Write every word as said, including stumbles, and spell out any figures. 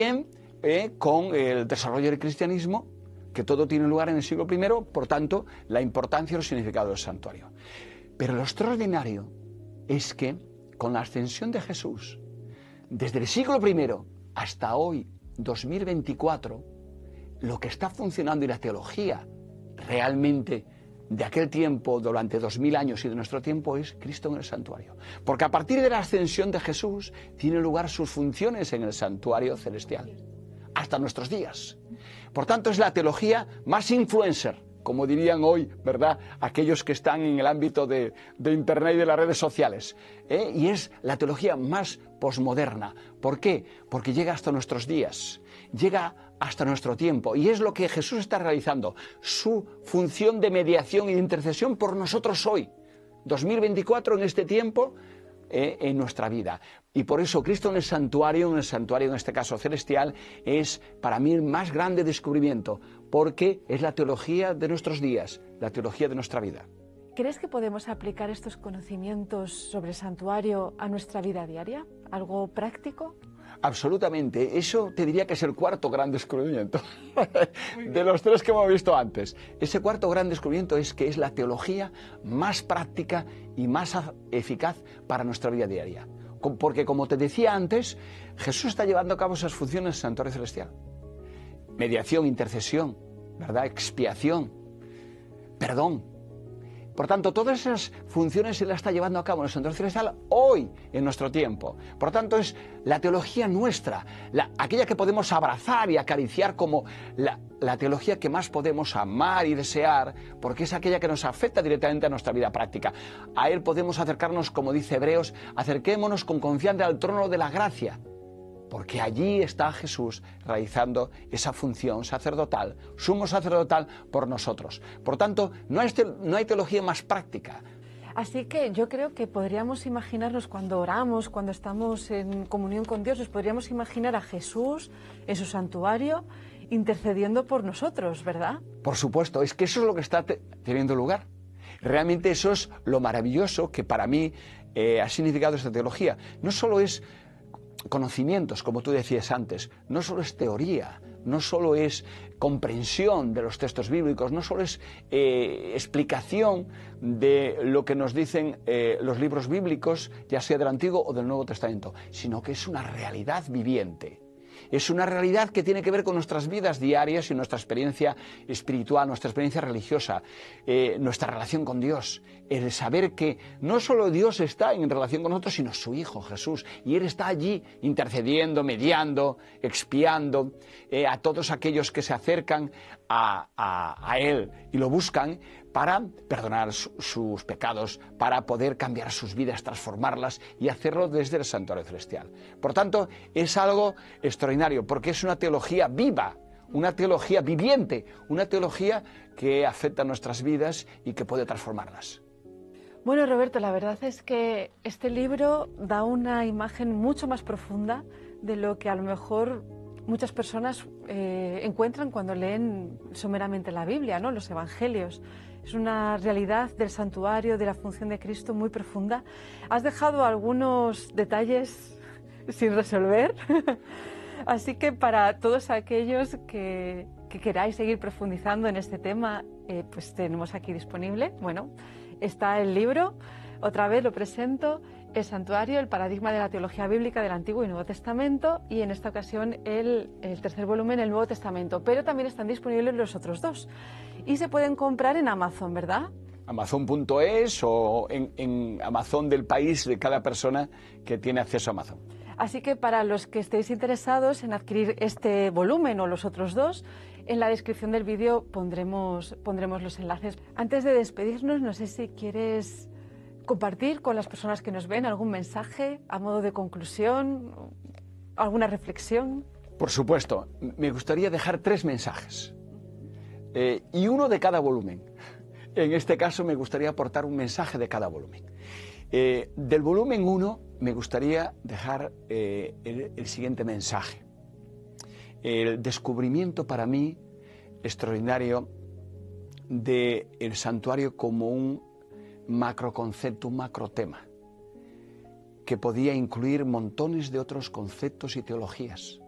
eh, con el desarrollo del cristianismo, que todo tiene lugar en el siglo primero, por tanto, la importancia y el significado del santuario. Pero lo extraordinario es que con la ascensión de Jesús, desde el siglo primero hasta hoy, dos mil veinticuatro, lo que está funcionando y la teología realmente de aquel tiempo, durante dos mil años y de nuestro tiempo, es Cristo en el santuario. Porque a partir de la ascensión de Jesús, tienen lugar sus funciones en el santuario celestial, hasta nuestros días. Por tanto, es la teología más influencer, como dirían hoy, ¿verdad?, aquellos que están en el ámbito de, de Internet y de las redes sociales. ¿eh? Y es la teología más posmoderna. ¿Por qué? Porque llega hasta nuestros días, llega hasta nuestro tiempo. Y es lo que Jesús está realizando, su función de mediación y de intercesión por nosotros hoy, dos mil veinticuatro, en este tiempo, eh, en nuestra vida. Y por eso Cristo en el santuario, en el santuario en este caso celestial, es para mí el más grande descubrimiento, porque es la teología de nuestros días, la teología de nuestra vida. ¿Crees que podemos aplicar estos conocimientos sobre el santuario a nuestra vida diaria? ¿Algo práctico? Absolutamente. Eso te diría que es el cuarto gran descubrimiento de los tres que hemos visto antes. Ese cuarto gran descubrimiento es que es la teología más práctica y más eficaz para nuestra vida diaria. Porque, como te decía antes, Jesús está llevando a cabo esas funciones en el santuario celestial. Mediación, intercesión, ¿verdad?, expiación, perdón. Por tanto, todas esas funciones Él las está llevando a cabo en el santuario celestial hoy, en nuestro tiempo. Por tanto, es la teología nuestra, la, aquella que podemos abrazar y acariciar como la, la teología que más podemos amar y desear, porque es aquella que nos afecta directamente a nuestra vida práctica. A Él podemos acercarnos, como dice Hebreos, acerquémonos con confianza al trono de la gracia, porque allí está Jesús realizando esa función sacerdotal, sumo sacerdotal por nosotros. Por tanto, no hay, no hay teología más práctica. Así que yo creo que podríamos imaginarnos cuando oramos, cuando estamos en comunión con Dios, nos podríamos imaginar a Jesús en su santuario intercediendo por nosotros, ¿verdad? Por supuesto, es que eso es lo que está te teniendo lugar. Realmente eso es lo maravilloso que para mí eh, ha significado esta teología. No solo es conocimientos, como tú decías antes, no solo es teoría, no solo es comprensión de los textos bíblicos, no solo es eh, explicación de lo que nos dicen eh, los libros bíblicos, ya sea del Antiguo o del Nuevo Testamento, sino que es una realidad viviente. Es una realidad que tiene que ver con nuestras vidas diarias y nuestra experiencia espiritual, nuestra experiencia religiosa, eh, nuestra relación con Dios. El saber que no solo Dios está en relación con nosotros, sino su Hijo Jesús. Y Él está allí intercediendo, mediando, expiando eh, a todos aquellos que se acercan a, a, a Él y lo buscan para perdonar su, sus pecados, para poder cambiar sus vidas, transformarlas y hacerlo desde el santuario celestial. Por tanto, es algo extraordinario, porque es una teología viva, una teología viviente, una teología que afecta nuestras vidas y que puede transformarlas. Bueno, Roberto, la verdad es que este libro da una imagen mucho más profunda de lo que a lo mejor muchas personas eh, encuentran cuando leen someramente la Biblia, ¿no?, los evangelios. Es una realidad del santuario, de la función de Cristo muy profunda. Has dejado algunos detalles sin resolver, así que para todos aquellos que, que queráis seguir profundizando en este tema, eh, pues tenemos aquí disponible, bueno, está el libro, otra vez lo presento, El santuario, el paradigma de la teología bíblica del Antiguo y Nuevo Testamento, y en esta ocasión el, el tercer volumen, el Nuevo Testamento, pero también están disponibles los otros dos y se pueden comprar en Amazon, ¿verdad? Amazon punto es o en, en Amazon del país de cada persona que tiene acceso a Amazon. Así que para los que estéis interesados en adquirir este volumen o los otros dos, en la descripción del vídeo pondremos, pondremos los enlaces. Antes de despedirnos, no sé si quieres compartir con las personas que nos ven algún mensaje a modo de conclusión, alguna reflexión. Por supuesto, me gustaría dejar tres mensajes eh, y uno de cada volumen. En este caso me gustaría aportar un mensaje de cada volumen. Eh, del volumen uno me gustaría dejar eh, el, el siguiente mensaje. El descubrimiento para mí extraordinario del santuario como un macroconcepto, un macrotema, que podía incluir montones de otros conceptos y teologías.